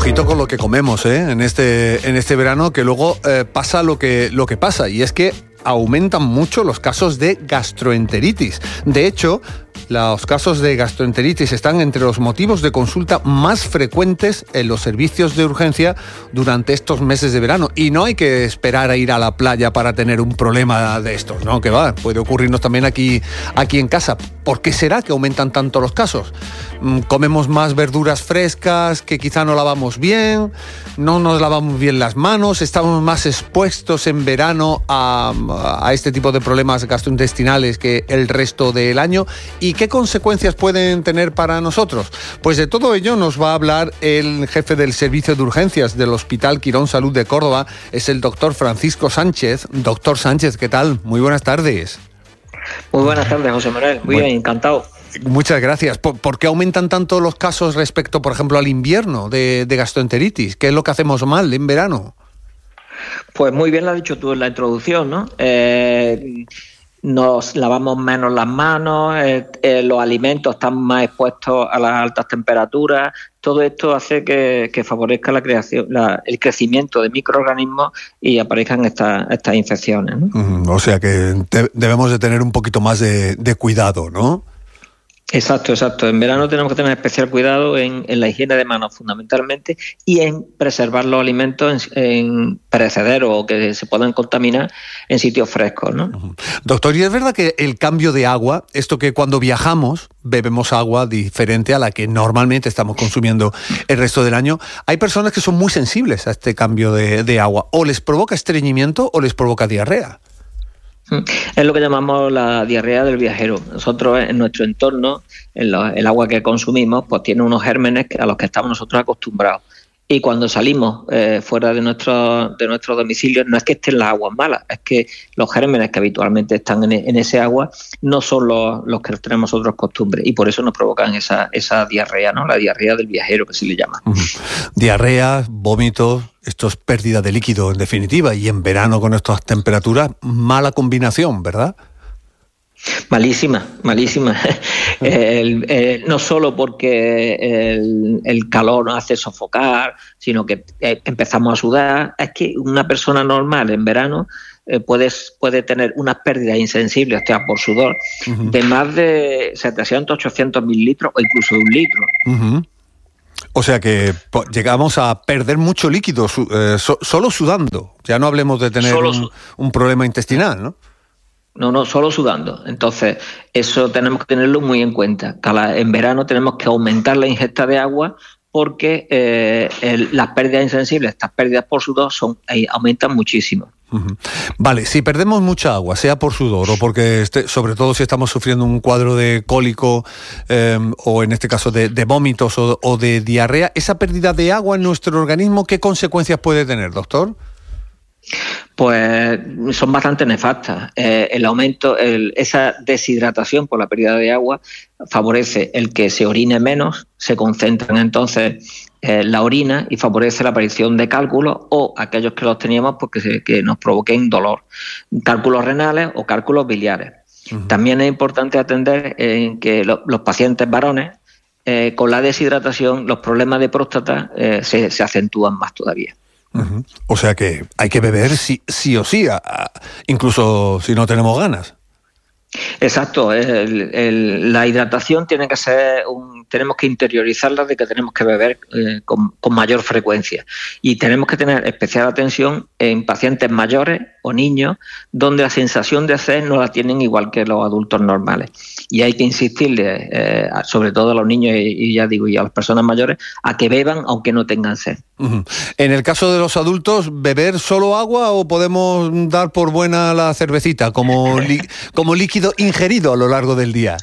ojito con lo que comemos, en este verano, que luego pasa lo que pasa, y es que aumentan mucho los casos de gastroenteritis. De hecho, los casos de gastroenteritis están entre los motivos de consulta más frecuentes en los servicios de urgencia durante estos meses de verano. Y no hay que esperar a ir a la playa para tener un problema de estos, ¿no? Que va, puede ocurrirnos también aquí en casa. ¿Por qué será que aumentan tanto los casos? Comemos más verduras frescas, que quizá no lavamos bien, no nos lavamos bien las manos, estamos más expuestos en verano a este tipo de problemas gastrointestinales que el resto del año. ¿Y qué consecuencias pueden tener para nosotros? Pues de todo ello nos va a hablar el jefe del servicio de urgencias del Hospital Quirón Salud de Córdoba, es el doctor Francisco Sánchez. Doctor Sánchez, ¿qué tal? Muy buenas tardes. Muy buenas tardes, José Manuel. Muy bien, encantado. Muchas gracias. ¿Por qué aumentan tanto los casos respecto, por ejemplo, al invierno de gastroenteritis? ¿Qué es lo que hacemos mal en verano? Pues muy bien lo has dicho tú en la introducción, ¿no? Nos lavamos menos las manos, los alimentos están más expuestos a las altas temperaturas. Todo esto hace que favorezca el crecimiento de microorganismos y aparezcan estas infecciones, ¿no? O sea que debemos de tener un poquito más de cuidado, ¿no? Exacto. En verano tenemos que tener especial cuidado en la higiene de manos fundamentalmente y en preservar los alimentos en perecederos o que se puedan contaminar en sitios frescos, ¿no? Doctor, ¿y es verdad que el cambio de agua, esto que cuando viajamos bebemos agua diferente a la que normalmente estamos consumiendo el resto del año, hay personas que son muy sensibles a este cambio de agua? ¿O les provoca estreñimiento o les provoca diarrea? Es lo que llamamos la diarrea del viajero. Nosotros en nuestro entorno, el agua que consumimos, pues tiene unos gérmenes a los que estamos nosotros acostumbrados. Y cuando salimos fuera de nuestro domicilio, no es que estén las aguas malas, es que los gérmenes que habitualmente están en ese agua no son los que tenemos nosotros costumbre, y por eso nos provocan esa diarrea, ¿no? La diarrea del viajero, que se le llama. Diarrea, vómitos, esto es pérdida de líquido en definitiva, y en verano con estas temperaturas, mala combinación, ¿verdad? Malísima. No solo porque el calor nos hace sofocar, sino que empezamos a sudar. Es que una persona normal en verano puede tener unas pérdidas insensibles, o sea, por sudor, de más de 700, 800 mililitros o incluso de 1 litro. O sea que llegamos a perder mucho líquido solo sudando. Ya no hablemos de tener un problema intestinal, ¿no? No, solo sudando. Entonces, eso tenemos que tenerlo muy en cuenta. En verano tenemos que aumentar la ingesta de agua porque las pérdidas insensibles, estas pérdidas por sudor, aumentan muchísimo. Vale, si perdemos mucha agua, sea por sudor o porque, sobre todo si estamos sufriendo un cuadro de cólico o en este caso de vómitos o de diarrea, ¿esa pérdida de agua en nuestro organismo qué consecuencias puede tener, doctor? Pues son bastante nefastas. El aumento, esa deshidratación por la pérdida de agua favorece el que se orine menos, se concentran entonces la orina y favorece la aparición de cálculos o aquellos que los teníamos porque que nos provoquen dolor, cálculos renales o cálculos biliares. También es importante atender que los pacientes varones con la deshidratación, los problemas de próstata se acentúan más todavía. O sea que hay que beber sí o sí, incluso si no tenemos ganas. Exacto, la hidratación tiene que ser tenemos que interiorizarla de que tenemos que beber con mayor frecuencia, y tenemos que tener especial atención en pacientes mayores o niños donde la sensación de sed no la tienen igual que los adultos normales, y hay que insistirle sobre todo a los niños y a las personas mayores a que beban aunque no tengan sed. En el caso de los adultos, ¿beber solo agua o podemos dar por buena la cervecita como líquido ingerido a lo largo del día?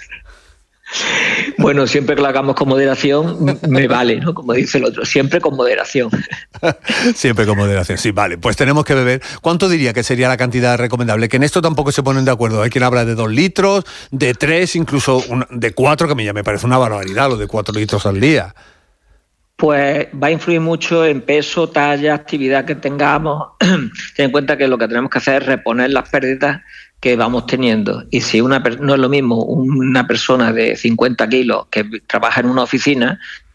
Bueno, siempre que lo hagamos con moderación me vale, ¿no? Como dice el otro, siempre con moderación. Siempre con moderación, sí, vale. Pues tenemos que beber. ¿Cuánto diría que sería la cantidad recomendable? Que en esto tampoco se ponen de acuerdo. Hay quien habla de 2 litros, de 3, incluso de 4, que a mí ya me parece una barbaridad, lo de 4 litros al día. Pues va a influir mucho en peso, talla, actividad que tengamos. Ten en cuenta que lo que tenemos que hacer es reponer las pérdidas que vamos teniendo. Y si no es lo mismo una persona de 50 kilos que trabaja en una oficina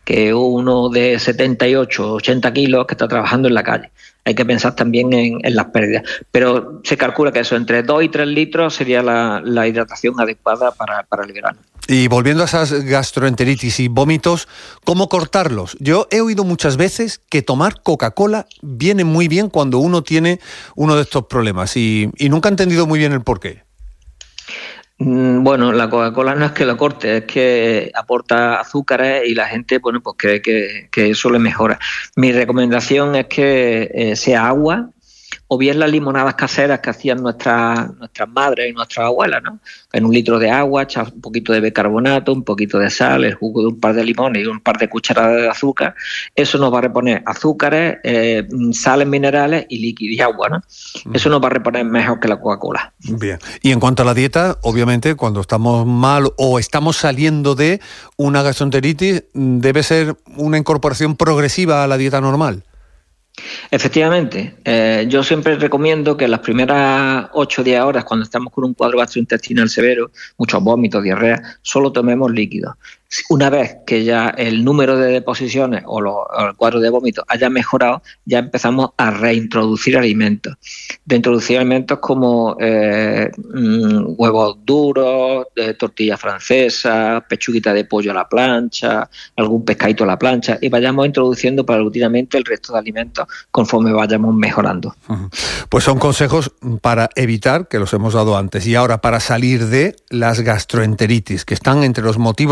que uno de 78 o 80 kilos que está trabajando en la calle. Hay que pensar también en las pérdidas. Pero se calcula que eso, entre 2 y 3 litros sería la hidratación adecuada para el verano. Y volviendo a esas gastroenteritis y vómitos, ¿cómo cortarlos? Yo he oído muchas veces que tomar Coca-Cola viene muy bien cuando uno tiene uno de estos problemas y nunca he entendido muy bien el porqué. Bueno, la Coca-Cola no es que lo corte, es que aporta azúcares y la gente, bueno, pues cree que eso le mejora. Mi recomendación es que sea agua, o bien las limonadas caseras que hacían nuestras madres y nuestras abuelas, ¿no? En 1 litro de agua, echar un poquito de bicarbonato, un poquito de sal, el jugo de un par de limones y un par de cucharadas de azúcar. Eso nos va a reponer azúcares, sales minerales y líquido y agua, ¿no? Eso nos va a reponer mejor que la Coca-Cola. Bien. Y en cuanto a la dieta, obviamente, cuando estamos mal o estamos saliendo de una gastroenteritis, debe ser una incorporación progresiva a la dieta normal. Efectivamente, yo siempre recomiendo que en las primeras 8 o 10 horas, cuando estamos con un cuadro gastrointestinal severo, muchos vómitos, diarrea, solo tomemos líquidos. Una vez que ya el número de deposiciones o el cuadro de vómitos haya mejorado, ya empezamos a reintroducir alimentos. De introducir alimentos como huevos duros, tortilla francesa, pechuguita de pollo a la plancha, algún pescadito a la plancha, y vayamos introduciendo paulatinamente el resto de alimentos conforme vayamos mejorando. Pues son consejos para evitar, que los hemos dado antes, y ahora para salir de las gastroenteritis, que están entre los motivos